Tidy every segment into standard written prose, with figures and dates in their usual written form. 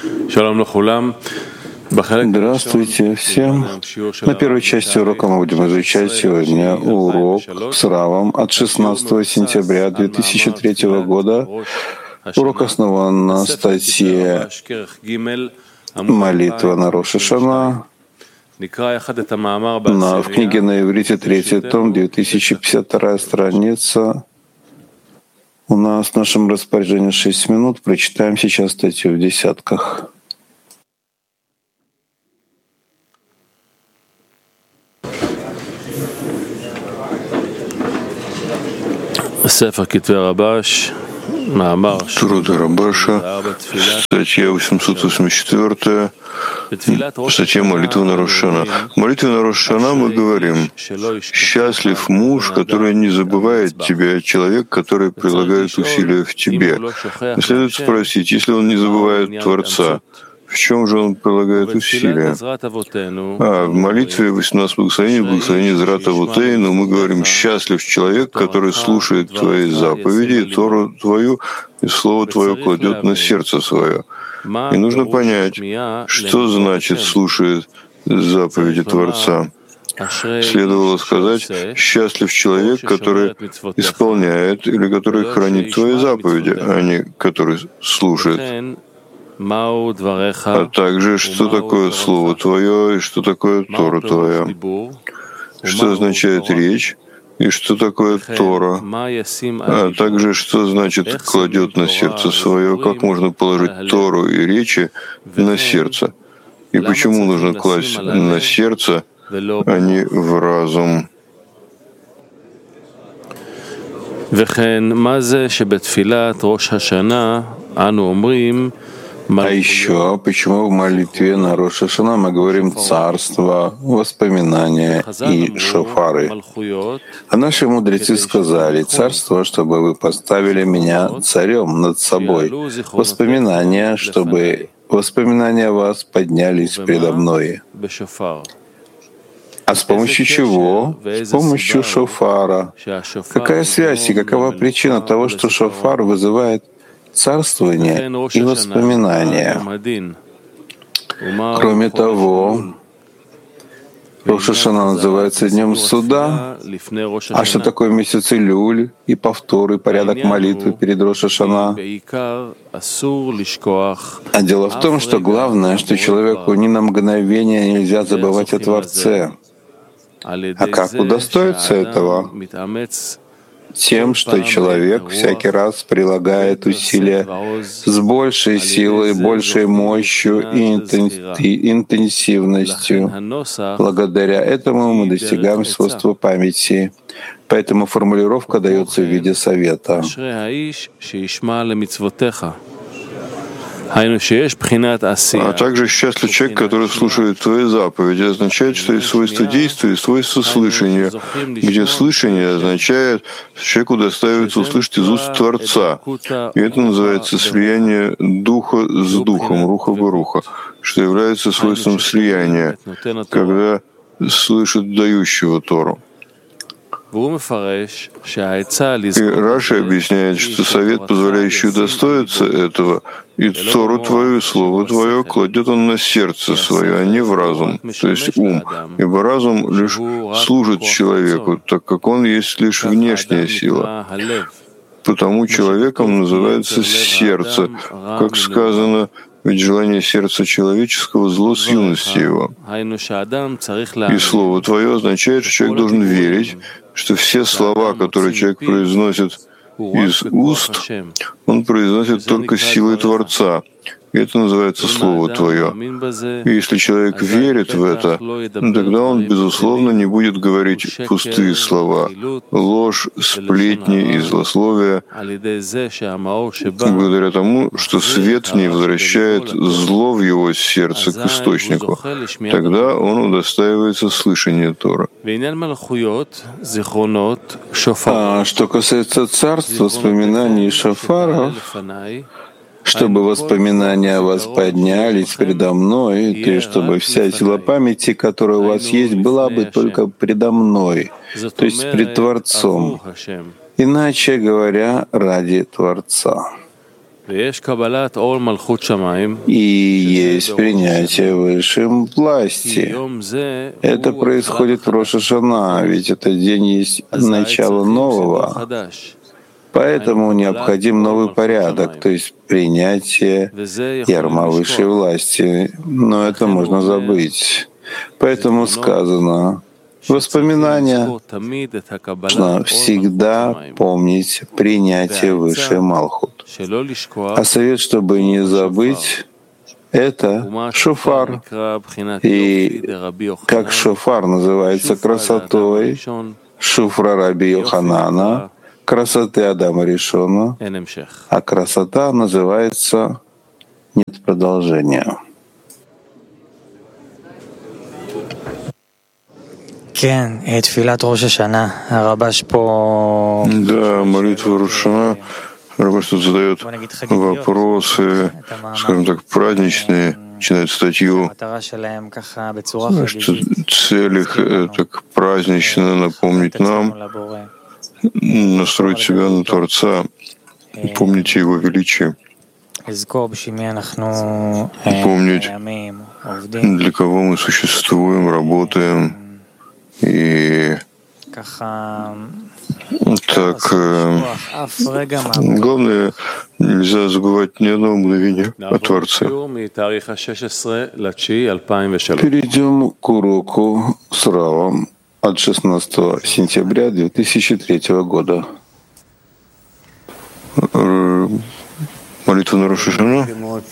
Здравствуйте всем. На первой части урока мы будем изучать сегодня урок с Равом от 16 сентября 2003 года. Урок основан на статье «Молитва на Рош ха-Шана» в книге на иврите 3 том, 2052 страница. У нас в нашем распоряжении 6 минут. Прочитаем сейчас статью в десятках. Труды Рабаша, статья 884, статья «Молитва на Рош ха-Шана». В молитве на Рош ха-Шана мы говорим: «Счастлив муж, который не забывает тебя, человек, который прилагает усилия в тебе». Следует спросить, если он не забывает Творца, в чем же он прилагает усилия? В молитве 18 благословений Зрат Авотейну мы говорим: «Счастлив человек, который слушает Твои заповеди, и Тору Твою, и Слово Твое кладет на сердце свое». И нужно понять, что значит «слушает заповеди Творца». Следовало сказать: «Счастлив человек, который исполняет или который хранит Твои заповеди», а не который слушает. А также, что такое Слово Твое и что такое Тора Твоя, что означает речь и что такое Тора, а также, что значит «кладет на сердце свое», как можно положить Тору и речи на сердце, и почему нужно класть на сердце, а не в разум. А еще, почему в молитве на Рош ха-Шана мы говорим «царство», «воспоминания» и «шофары»? А наши мудрецы сказали: «Царство, чтобы вы поставили меня царем над собой, воспоминания, чтобы воспоминания вас поднялись предо мной». А с помощью чего? С помощью шофара. Какая связь и какова причина того, что шофар вызывает царствование и воспоминания? Кроме того, Рош ха-Шана называется Днем Суда. А что такое месяц Илюль и повтор, и порядок молитвы перед Рош ха-Шана? А дело в том, что главное, что человеку ни на мгновение нельзя забывать о Творце. А как удостоиться этого? Тем, что человек всякий раз прилагает усилия с большей силой, большей мощью и интенсивностью. Благодаря этому мы достигаем свойства памяти. Поэтому формулировка дается в виде совета. А также счастлив человек, который слушает Твои заповеди, означает, что есть свойство действия и свойство слышания, где слышание означает, что человеку удостаивается услышать из уст Творца. И это называется слияние духа с духом, руха в что является свойством слияния, когда слышит дающего Тору. И Раши объясняет, что совет, позволяющий удостоиться этого, и Тору Твою, и Слово Твое кладет он на сердце свое, а не в разум, то есть ум. Ибо разум лишь служит человеку, так как он есть лишь внешняя сила. Потому человеком называется сердце, как сказано: «Ведь желание сердца человеческого зло с юности его». И Слово Твое означает, что человек должен верить, что все слова, которые человек произносит из уст, он произносит только силой Творца. И это называется Слово Твое. И если человек верит в это, тогда он, безусловно, не будет говорить пустые слова, ложь, сплетни и злословия, благодаря тому, что свет не возвращает зло в его сердце к источнику. Тогда он удостаивается слышания Торы. А что касается царств, воспоминаний и шофаров, чтобы воспоминания о вас поднялись предо мной, и чтобы вся сила памяти, которая у вас есть, была бы только предо мной, то есть пред Творцом, иначе говоря, ради Творца. и есть принятие высшей власти. Это происходит в Рош ха-Шана, ведь этот день есть начало нового. Поэтому необходим новый порядок, то есть принятие ярма высшей власти. Но это можно забыть. Поэтому сказано, воспоминания нужно всегда помнить принятие высшей Малхут. А совет, чтобы не забыть, это шофар. И как шофар называется красотой шуфра Раби Йоханана, красоты Адама Ришона, а красота называется «нет продолжения». Да, молитва Рош ха-Шана. Рабаш тут задает вопросы, скажем так, праздничные, начинает статью, что цель их так празднично напомнить нам, настроить себя на Творца, помнить Его величие, помнить, для кого мы существуем, работаем, и так, главное, нельзя забывать ни одного мгновения о Творце. Перейдем к уроку с Равом от 16 сентября 2003 года. Молитва на Рош ха-Шана.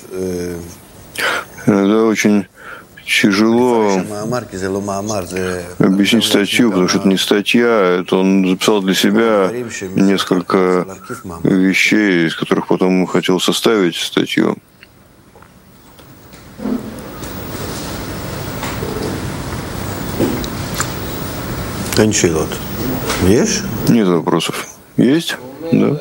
Иногда очень тяжело объяснить статью, потому что это не статья, это он записал для себя несколько вещей, из которых потом хотел составить статью. Нет вопросов. Есть? Да.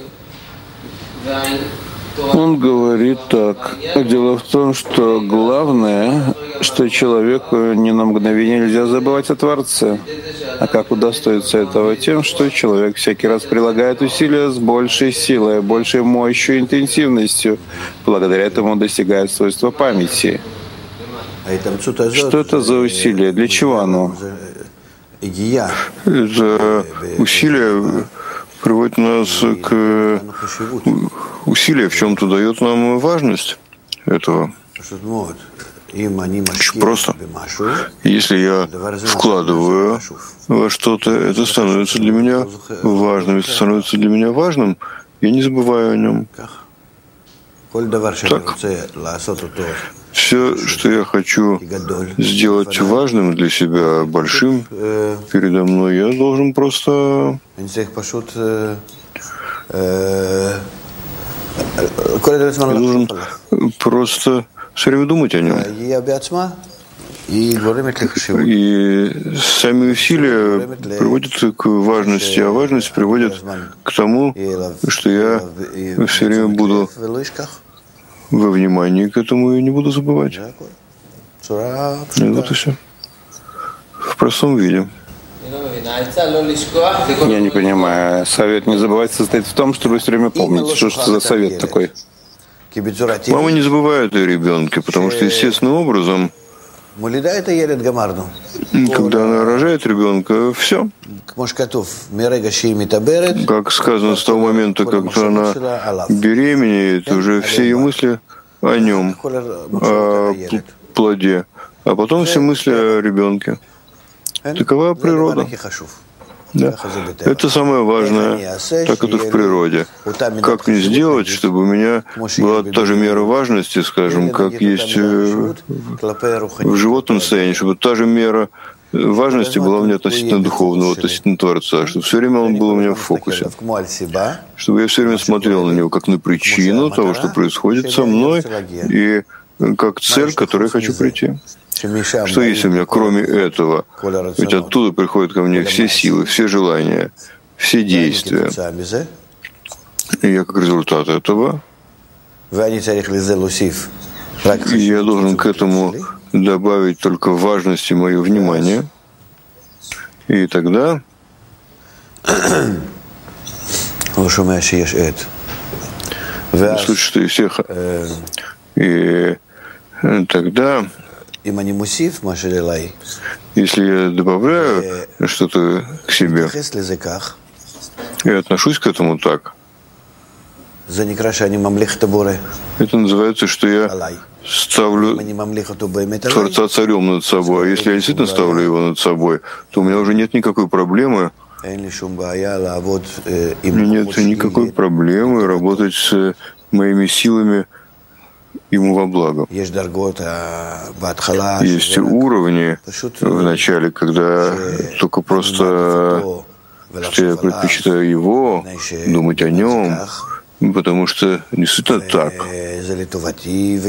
Он говорит так. Дело в том, что главное, что человеку ни на мгновение нельзя забывать о Творце. А как удостоиться этого? Тем, что человек всякий раз прилагает усилия с большей силой, большей мощью, интенсивностью. Благодаря этому он достигает свойства памяти. Что это за усилие? Для чего оно? Это усилие приводит нас к усилию в чем-то, дает нам важность этого. Очень просто. Если я вкладываю во что-то, это становится для меня важным. Если становится для меня важным, я не забываю о нем. Так. Все, что я хочу сделать важным для себя, большим передо мной, я должен просто все время думать о нем. И сами усилия приводят к важности, а важность приводит к тому, что я все время буду во внимании к этому и не буду забывать. И вот и все. В простом виде. Я не понимаю. Совет не забывать состоит в том, чтобы все время помнить. Что же за совет такой? Мама не забывает о ребенке, потому что естественным образом, когда она рожает ребенка, все. Как сказано, с того момента, как она беременеет, уже все ее мысли о нем, о плоде, а потом все мысли о ребенке. Такова природа. Да. Это самое важное, так это в природе. Как мне сделать, чтобы у меня была та же мера важности, скажем, как есть в животном состоянии, чтобы та же мера важности была у меня относительно духовного, относительно Творца, чтобы все время он был у меня в фокусе, чтобы я все время смотрел на него как на причину того, что происходит со мной, и как цель, к которой я хочу прийти. Что есть у меня, кроме этого? Ведь оттуда приходят ко мне все силы, все желания, все действия. И я как результат этого, я должен к этому добавить только важность и мое внимание. И тогда слышит всех. И тогда, если я добавляю что-то к себе и отношусь к этому так, это называется, что я ставлю Творца царем над собой. А если я действительно ставлю его над собой, то у меня уже нет никакой проблемы. Нет никакой проблемы работать с моими силами ему во благо. Есть уровни в начале, когда только просто, что я предпочитаю его, думать о нем, потому что действительно так.